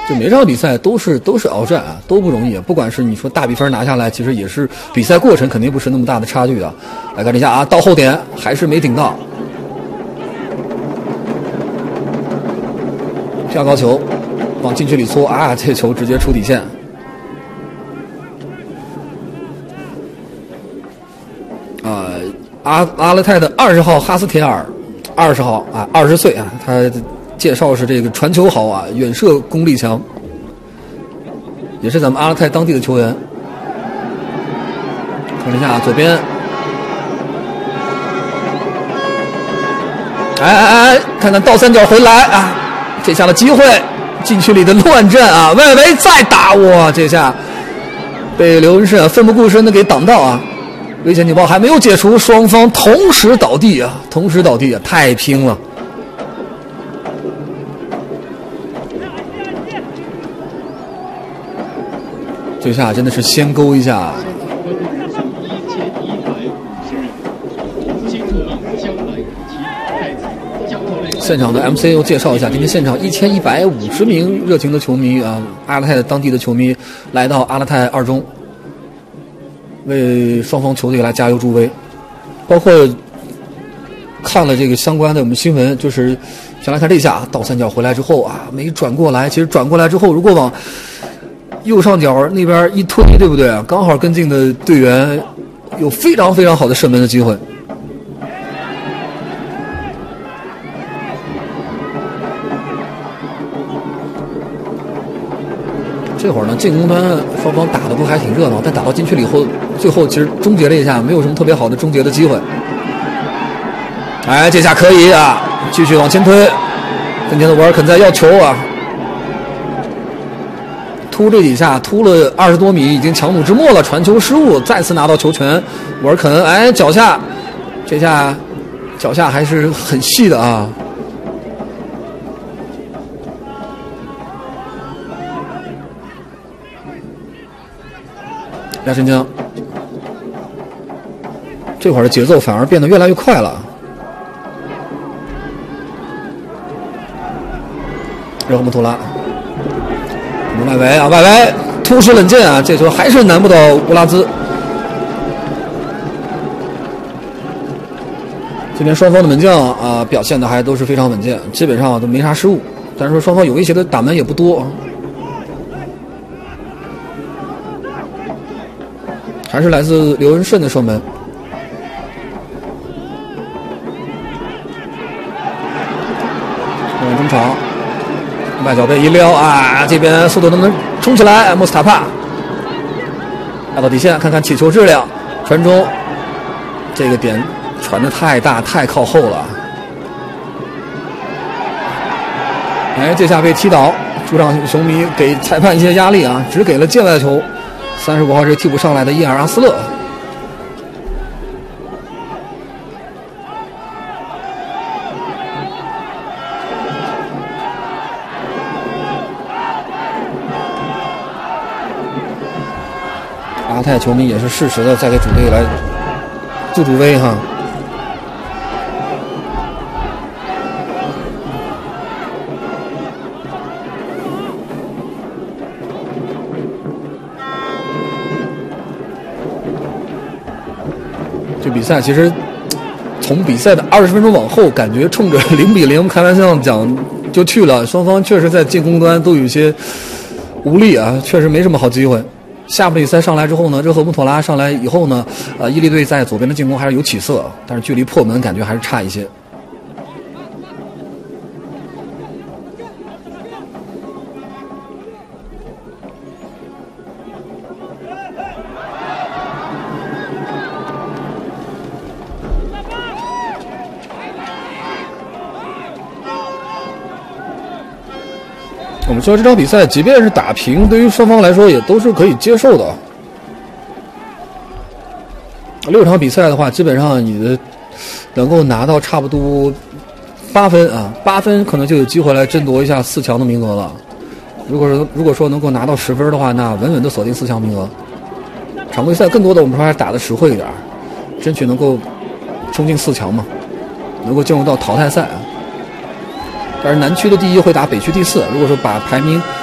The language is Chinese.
就每场比赛都是鏖战啊，都不容易。不管是你说大比分拿下来，其实也是比赛过程肯定不是那么大的差距的。来看一下啊，到后点还是没顶到，跳高球往禁区里搓啊，这球直接出底线。阿勒泰的20号哈斯铁尔，20号啊，20岁啊，他介绍是这个传球好啊，远射功力强，也是咱们阿勒泰当地的球员。看一下左边，看看倒三角回来啊，这下的机会，禁区里的乱阵啊，外围再打，哇，这下被刘文胜奋不顾身的给挡到啊。危险警报还没有解除，双方同时倒地啊，太拼了。这下真的是先勾一下。现场的 MCU 介绍一下，今天现场1150名热情的球迷啊，阿勒泰当地的球迷来到阿勒泰二中，为双方球队来加油助威。包括看了这个相关的我们新闻，就是先来看这下倒三角回来之后啊，没转过来，其实转过来之后如果往右上角那边一推，对不对啊？刚好跟进的队员有非常非常好的射门的机会。这会儿呢，进攻端双方打的不还挺热闹，但打到禁区里以后，最后其实终结了一下，没有什么特别好的终结的机会。哎，这下可以啊，继续往前推。今天的沃尔肯在要球啊，突这几下突了20多米，已经强弩之末了，传球失误，再次拿到球权。沃尔肯哎脚下，这下脚下还是很细的啊。亚申江这会儿的节奏反而变得越来越快了。热赫木图拉，外围啊，外围突施冷箭啊，这球还是难不倒乌拉兹。今天双方的门将啊表现的还都是非常稳健，基本上都没啥失误，但是说双方有威胁的打门也不多。还是来自刘文胜的射门。中场外脚背一撩啊，这边速度能不能冲起来？穆斯塔帕拉到底线，看看起球质量，传中，这个点传的太大太靠后了。哎，这下被踢倒，主场球迷给裁判一些压力啊，只给了界外球。35号是替补上来的伊尔阿斯勒。阿泰球迷也是适时的在给主队来助威哈。这比赛其实从比赛的20分钟往后，感觉冲着0-0开玩笑讲就去了，双方确实在进攻端都有些无力啊，确实没什么好机会。下半比赛上来之后呢，热赫木托拉上来以后呢，伊利队在左边的进攻还是有起色，但是距离破门感觉还是差一些。我们说这场比赛即便是打平，对于双方来说也都是可以接受的。6场比赛的话，基本上你的能够拿到差不多8分啊，8分可能就有机会来争夺一下4强的名额了。如果说能够拿到10分的话，那稳稳的锁定4强名额。常规赛更多的我们说还是打得实惠一点，争取能够冲进4强嘛，能够进入到淘汰赛啊。但是南区的第1会打北区第4，如果说把排名